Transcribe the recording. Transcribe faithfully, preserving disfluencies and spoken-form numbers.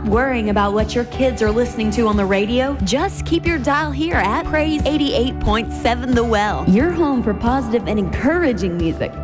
worrying about what your kids are listening to on the radio? Just keep your dial here at Praise eighty-eight point seven The Well, your home for positive and encouraging music.